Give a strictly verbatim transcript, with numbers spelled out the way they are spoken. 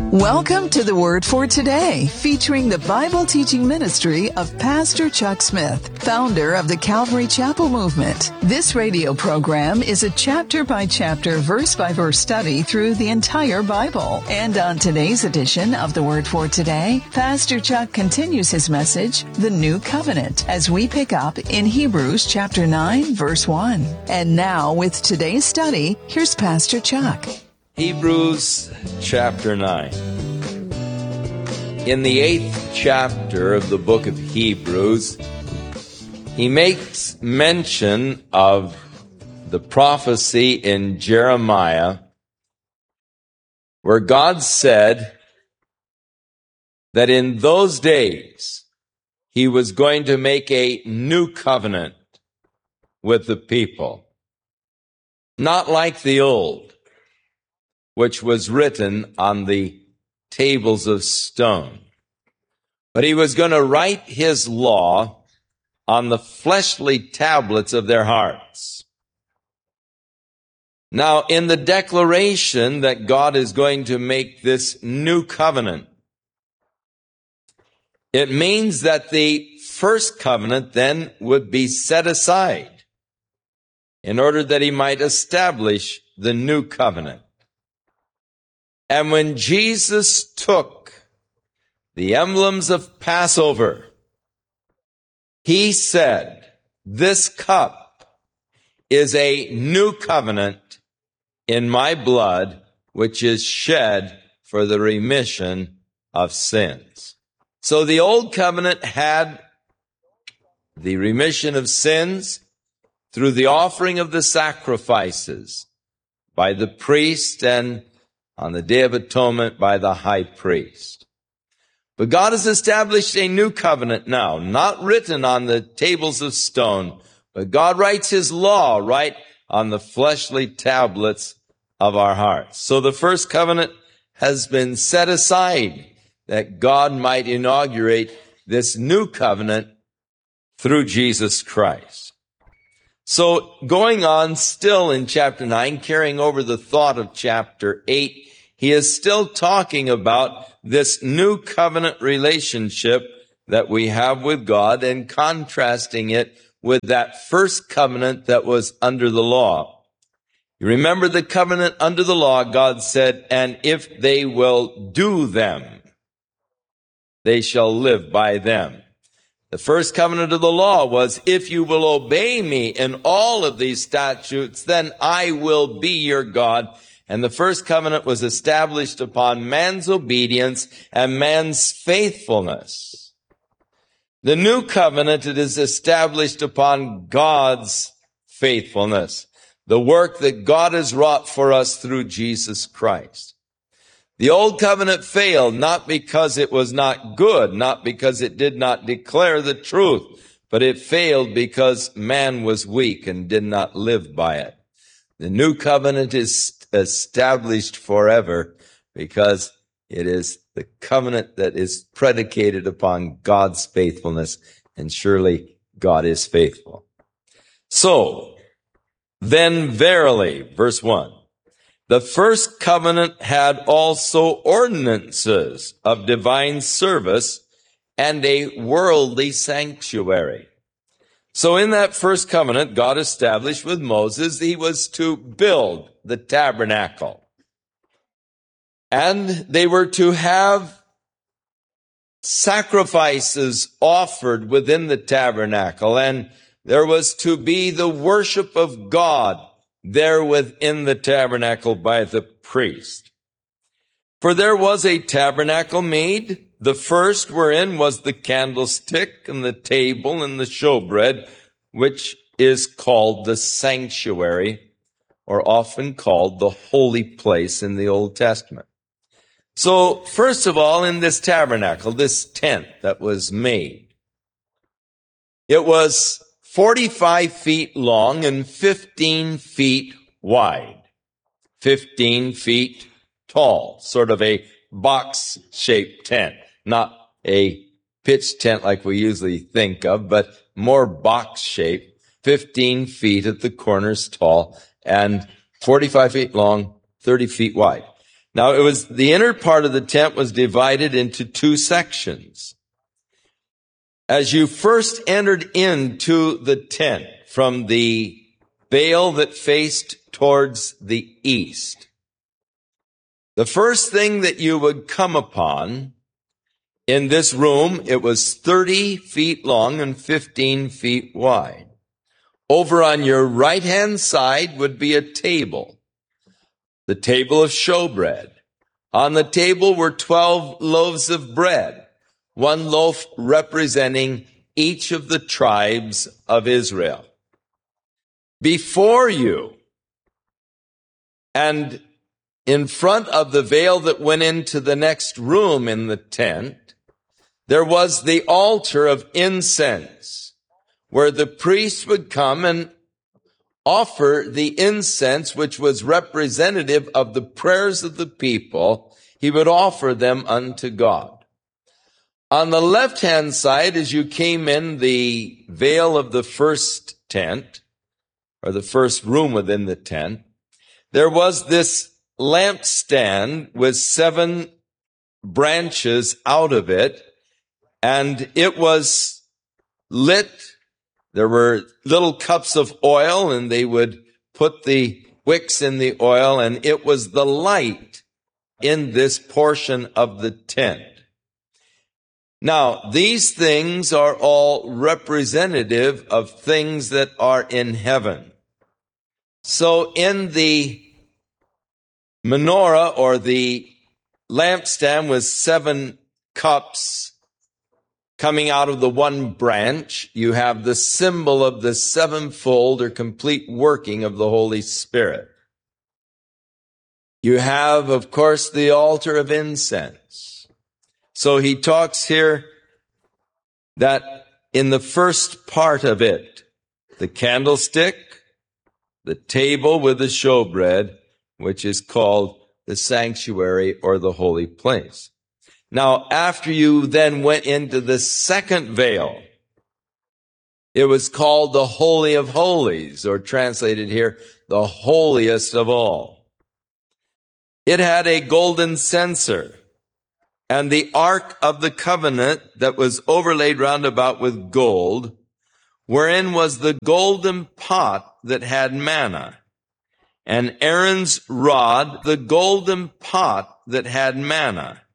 Welcome to the Word for Today, featuring the Bible teaching ministry of Pastor Chuck Smith, founder of the Calvary Chapel Movement. This radio program is a chapter-by-chapter, verse-by-verse study through the entire Bible. And on today's edition of the Word for Today, Pastor Chuck continues his message, The New Covenant, as we pick up in Hebrews chapter nine, verse one. And now, with today's study, here's Pastor Chuck. Hebrews chapter nine. In the eighth chapter of the book of Hebrews, he makes mention of the prophecy in Jeremiah where God said that in those days he was going to make a new covenant with the people, not like the old, which was written on the tables of stone. But he was going to write his law on the fleshly tablets of their hearts. Now, in the declaration that God is going to make this new covenant, it means that the first covenant then would be set aside in order that he might establish the new covenant. And when Jesus took the emblems of Passover, he said, "This cup is a new covenant in my blood, which is shed for the remission of sins." So the old covenant had the remission of sins through the offering of the sacrifices by the priest and on the Day of Atonement by the high priest. But God has established a new covenant now, not written on the tables of stone, but God writes his law right on the fleshly tablets of our hearts. So the first covenant has been set aside that God might inaugurate this new covenant through Jesus Christ. So going on still in chapter nine, carrying over the thought of chapter eight, he is still talking about this new covenant relationship that we have with God and contrasting it with that first covenant that was under the law. You remember the covenant under the law, God said, "And if they will do them, they shall live by them." The first covenant of the law was, "If you will obey me in all of these statutes, then I will be your God." And the first covenant was established upon man's obedience and man's faithfulness. The new covenant, it is established upon God's faithfulness, the work that God has wrought for us through Jesus Christ. The old covenant failed not because it was not good, not because it did not declare the truth, but it failed because man was weak and did not live by it. The new covenant is established forever because it is the covenant that is predicated upon God's faithfulness, and surely God is faithful. So, then verily, verse one, the first covenant had also ordinances of divine service and a worldly sanctuary. So in that first covenant, God established with Moses, he was to build the tabernacle. And they were to have sacrifices offered within the tabernacle. And there was to be the worship of God there within the tabernacle by the priest. For there was a tabernacle made, the first wherein was the candlestick and the table and the showbread, which is called the sanctuary, or often called the holy place in the Old Testament. So, first of all, in this tabernacle, this tent that was made, it was forty-five feet long and fifteen feet wide, fifteen feet tall, sort of a box-shaped tent, not a pitch tent like we usually think of, but more box-shaped, fifteen feet at the corners tall, and forty-five feet long, thirty feet wide. Now, it was the inner part of the tent was divided into two sections. As you first entered into the tent from the veil that faced towards the east, the first thing that you would come upon in this room, it was thirty feet long and fifteen feet wide. Over on your right-hand side would be a table, the table of showbread. On the table were twelve loaves of bread, one loaf representing each of the tribes of Israel. Before you, and in front of the veil that went into the next room in the tent, there was the altar of incense, where the priest would come and offer the incense, which was representative of the prayers of the people. He would offer them unto God. On the left-hand side, as you came in the veil of the first tent, or the first room within the tent, there was this lampstand with seven branches out of it, and it was lit. There were little cups of oil, and they would put the wicks in the oil, and it was the light in this portion of the tent. Now, these things are all representative of things that are in heaven. So in the menorah, or the lampstand with seven cups coming out of the one branch, you have the symbol of the sevenfold or complete working of the Holy Spirit. You have, of course, the altar of incense. So he talks here that in the first part of it, the candlestick, the table with the showbread, which is called the sanctuary or the holy place. Now, after you then went into the second veil, it was called the Holy of Holies, or translated here, the holiest of all. It had a golden censer, and the Ark of the Covenant that was overlaid round about with gold, wherein was the golden pot that had manna, and Aaron's rod, the golden pot that had manna.